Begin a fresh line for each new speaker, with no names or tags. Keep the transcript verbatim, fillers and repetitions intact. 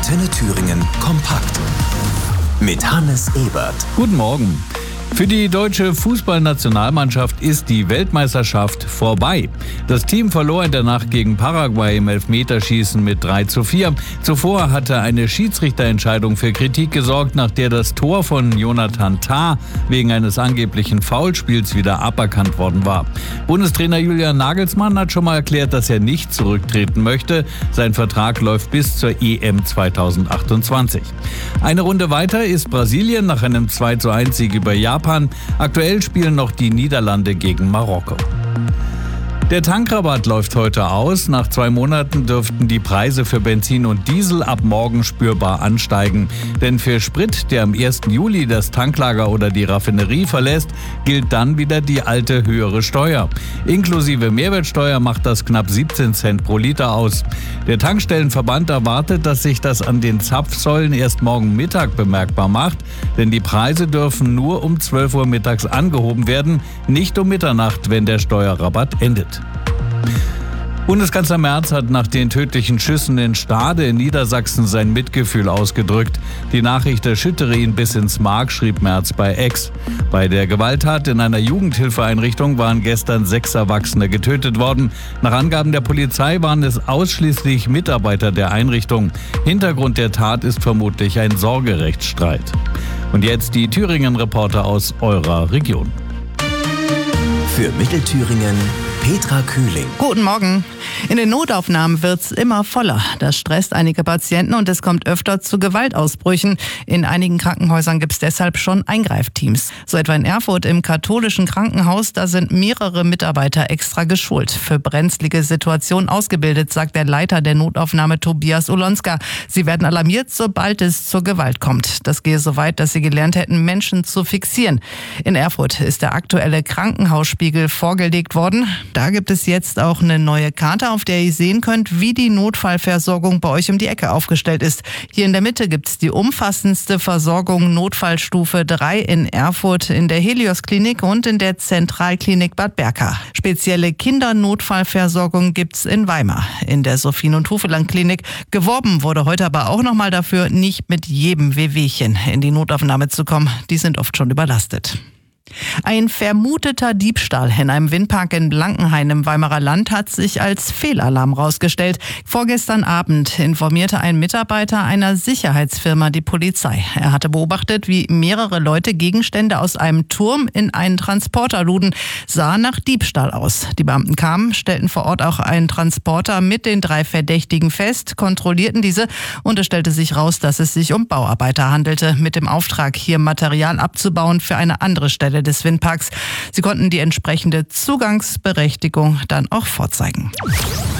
Antenne Thüringen kompakt mit Hannes Ebert.
Guten Morgen. Für die deutsche Fußballnationalmannschaft ist die Weltmeisterschaft vorbei. Das Team verlor in der Nacht gegen Paraguay im Elfmeterschießen mit drei zu vier. Zuvor hatte eine Schiedsrichterentscheidung für Kritik gesorgt, nach der das Tor von Jonathan Tah wegen eines angeblichen Foulspiels wieder aberkannt worden war. Bundestrainer Julian Nagelsmann hat schon mal erklärt, dass er nicht zurücktreten möchte. Sein Vertrag läuft bis zur E M zweitausendachtundzwanzig. Eine Runde weiter ist Brasilien nach einem zwei zu eins Sieg über Japan. Aktuell spielen noch die Niederlande gegen Marokko. Der Tankrabatt läuft heute aus. Nach zwei Monaten dürften die Preise für Benzin und Diesel ab morgen spürbar ansteigen. Denn für Sprit, der am ersten Juli das Tanklager oder die Raffinerie verlässt, gilt dann wieder die alte höhere Steuer. Inklusive Mehrwertsteuer macht das knapp siebzehn Cent pro Liter aus. Der Tankstellenverband erwartet, dass sich das an den Zapfsäulen erst morgen Mittag bemerkbar macht. Denn die Preise dürfen nur um zwölf Uhr mittags angehoben werden, nicht um Mitternacht, wenn der Steuerrabatt endet. Bundeskanzler Merz hat nach den tödlichen Schüssen in Stade in Niedersachsen sein Mitgefühl ausgedrückt. Die Nachricht erschüttere ihn bis ins Mark, schrieb Merz bei X. Bei der Gewalttat in einer Jugendhilfeeinrichtung waren gestern sechs Erwachsene getötet worden. Nach Angaben der Polizei waren es ausschließlich Mitarbeiter der Einrichtung. Hintergrund der Tat ist vermutlich ein Sorgerechtsstreit. Und jetzt die Thüringen-Reporter aus eurer Region.
Für Mittelthüringen Petra Kühling.
Guten Morgen. In den Notaufnahmen wird's immer voller. Das stresst einige Patienten und es kommt öfter zu Gewaltausbrüchen. In einigen Krankenhäusern gibt's deshalb schon Eingreifteams. So etwa in Erfurt im katholischen Krankenhaus, da sind mehrere Mitarbeiter extra geschult. Für brenzlige Situationen ausgebildet, sagt der Leiter der Notaufnahme Tobias Olonska. Sie werden alarmiert, sobald es zur Gewalt kommt. Das gehe so weit, dass sie gelernt hätten, Menschen zu fixieren. In Erfurt ist der aktuelle Krankenhausspiegel vorgelegt worden. Da gibt es jetzt auch eine neue Karte, auf der ihr sehen könnt, wie die Notfallversorgung bei euch um die Ecke aufgestellt ist. Hier in der Mitte gibt es die umfassendste Versorgung Notfallstufe drei in Erfurt, in der Helios-Klinik und in der Zentralklinik Bad Berka. Spezielle Kindernotfallversorgung gibt es in Weimar, in der Sophien- und Hufeland-Klinik. Geworben wurde heute aber auch nochmal dafür, nicht mit jedem Wehwehchen in die Notaufnahme zu kommen. Die sind oft schon überlastet. Ein vermuteter Diebstahl in einem Windpark in Blankenhain im Weimarer Land hat sich als Fehlalarm rausgestellt. Vorgestern Abend informierte ein Mitarbeiter einer Sicherheitsfirma die Polizei. Er hatte beobachtet, wie mehrere Leute Gegenstände aus einem Turm in einen Transporter luden. Sah nach Diebstahl aus. Die Beamten kamen, stellten vor Ort auch einen Transporter mit den drei Verdächtigen fest, kontrollierten diese und es stellte sich raus, dass es sich um Bauarbeiter handelte, mit dem Auftrag, hier Material abzubauen für eine andere Stelle des Windparks. Sie konnten die entsprechende Zugangsberechtigung dann auch vorzeigen.